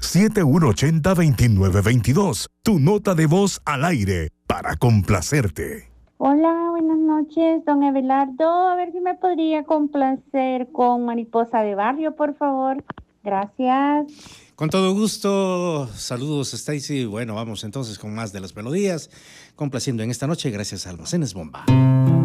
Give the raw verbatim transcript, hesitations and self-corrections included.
siete uno ocho cero, dos nueve dos dos. Tu nota de voz al aire para complacerte. Hola, buenas noches, don Abelardo. A ver si me podría complacer con Mariposa de Barrio, por favor. Gracias. Con todo gusto. Saludos, Stacy. Bueno, vamos entonces con más de las melodías, complaciendo en esta noche gracias a Almacenes Bomba.